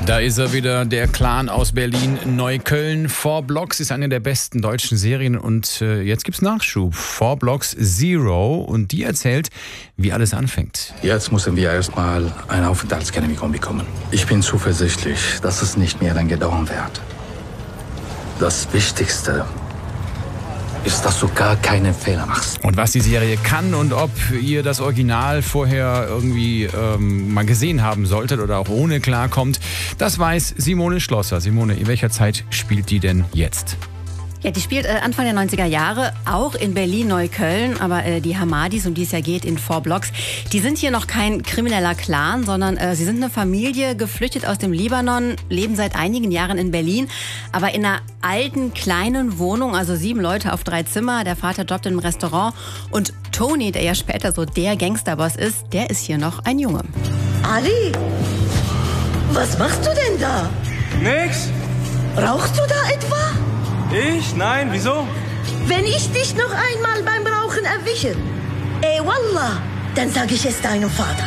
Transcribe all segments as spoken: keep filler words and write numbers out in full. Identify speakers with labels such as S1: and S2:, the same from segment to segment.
S1: Da ist er wieder, der Clan aus Berlin-Neukölln. Four Blocks ist eine der besten deutschen Serien und äh, jetzt gibt's Nachschub. Four Blocks Zero und die erzählt, wie alles anfängt.
S2: Jetzt müssen wir erstmal eine Aufenthaltsgenehmigung bekommen. Ich bin zuversichtlich, dass es nicht mehr lange dauern wird. Das Wichtigste ist, dass du gar keine Fehler machst.
S1: Und was die Serie kann und ob ihr das Original vorher irgendwie ähm, mal gesehen haben solltet oder auch ohne klarkommt, das weiß Simone Schlosser. Simone, in welcher Zeit spielt die denn jetzt?
S3: Ja, die spielt äh, Anfang der neunziger Jahre, auch in Berlin-Neukölln. Aber äh, die Hamadis, um die es ja geht, in Four Blocks, die sind hier noch kein krimineller Clan, sondern äh, sie sind eine Familie, geflüchtet aus dem Libanon, leben seit einigen Jahren in Berlin, aber in einer alten, kleinen Wohnung, also sieben Leute auf drei Zimmer. Der Vater jobbt im Restaurant und Tony, der ja später so der Gangsterboss ist, der ist hier noch ein Junge.
S4: Ali, was machst du denn da?
S5: Nix.
S4: Rauchst du da etwa?
S5: Ich? Nein, wieso?
S4: Wenn ich dich noch einmal beim Rauchen erwische, ey Wallah, dann sage ich es deinem Vater.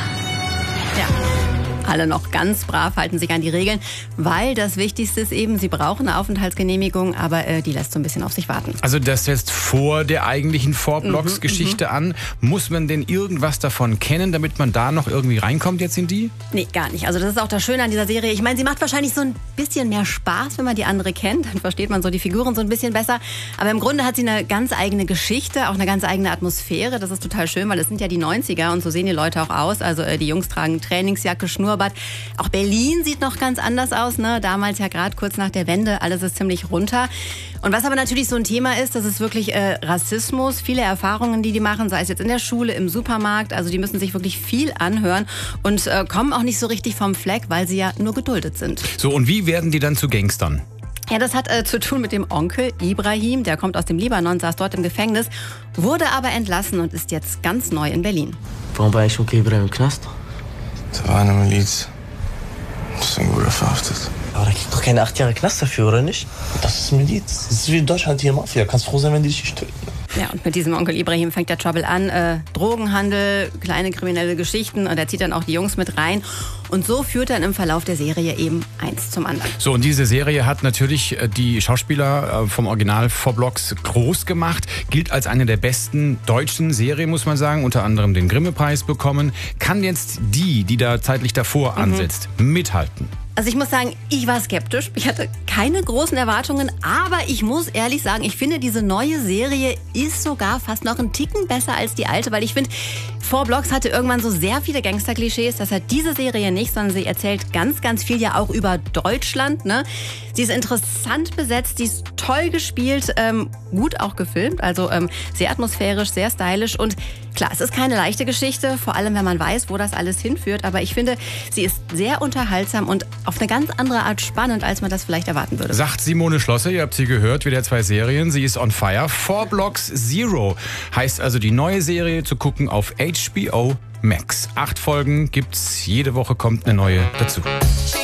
S3: Ja. Alle noch ganz brav, halten sich an die Regeln, weil das Wichtigste ist eben, sie brauchen eine Aufenthaltsgenehmigung, aber äh, die lässt so ein bisschen auf sich warten.
S1: Also das jetzt vor der eigentlichen Four Blocks Geschichte
S3: mhm,
S1: an. Muss man denn irgendwas davon kennen, damit man da noch irgendwie reinkommt jetzt in die?
S3: Nee, gar nicht. Also das ist auch das Schöne an dieser Serie. Ich meine, sie macht wahrscheinlich so ein bisschen mehr Spaß, wenn man die andere kennt. Dann versteht man so die Figuren so ein bisschen besser. Aber im Grunde hat sie eine ganz eigene Geschichte, auch eine ganz eigene Atmosphäre. Das ist total schön, weil es sind ja die neunziger und so sehen die Leute auch aus. Also äh, die Jungs tragen Trainingsjacke, Schnurrbart. Auch Berlin sieht noch ganz anders aus, ne? Damals ja gerade kurz nach der Wende, alles ist ziemlich runter. Und was aber natürlich so ein Thema ist, das ist wirklich äh, Rassismus, viele Erfahrungen, die die machen, sei es jetzt in der Schule, im Supermarkt, also die müssen sich wirklich viel anhören und äh, kommen auch nicht so richtig vom Fleck, weil sie ja nur geduldet sind.
S1: So, und wie werden die dann zu Gangstern?
S3: Ja, das hat äh, zu tun mit dem Onkel Ibrahim, der kommt aus dem Libanon, saß dort im Gefängnis, wurde aber entlassen und ist jetzt ganz neu in Berlin.
S6: Warum war eigentlich Onkel Ibrahim im Knast?
S7: Da war eine Miliz. Das ist ein guter verhaftet.
S6: Aber da kriegt doch keine acht Jahre Knast dafür, oder nicht?
S7: Das ist Miliz. Das ist wie in Deutschland hier Mafia. Kannst froh sein, wenn die dich nicht töten.
S3: Ja, und mit diesem Onkel Ibrahim fängt der Trouble an. Äh, Drogenhandel, kleine kriminelle Geschichten und er zieht dann auch die Jungs mit rein. Und so führt dann im Verlauf der Serie eben eins zum anderen.
S1: So, und diese Serie hat natürlich die Schauspieler vom Original Four Blocks groß gemacht. Gilt als eine der besten deutschen Serien, muss man sagen. Unter anderem den Grimme-Preis bekommen. Kann jetzt die, die da zeitlich davor mhm. ansetzt, mithalten?
S3: Also ich muss sagen, ich war skeptisch. Ich hatte keine großen Erwartungen, aber ich muss ehrlich sagen, ich finde, diese neue Serie ist sogar fast noch einen Ticken besser als die alte, weil ich finde, Four Blocks hatte irgendwann so sehr viele Gangster-Klischees. Das hat diese Serie nicht, sondern sie erzählt ganz, ganz viel ja auch über Deutschland. Ne? Sie ist interessant besetzt, sie ist toll gespielt, ähm, gut auch gefilmt, also ähm, sehr atmosphärisch, sehr stylisch und klar, es ist keine leichte Geschichte, vor allem wenn man weiß, wo das alles hinführt, aber ich finde, sie ist sehr unterhaltsam und auf eine ganz andere Art spannend, als man das vielleicht erwarten würde.
S1: Sagt Simone Schlosser, ihr habt sie gehört, wieder zwei Serien, sie ist on fire. Four Blocks Zero heißt also die neue Serie zu gucken auf H B O Max. Acht Folgen gibt's, jede Woche kommt eine neue dazu.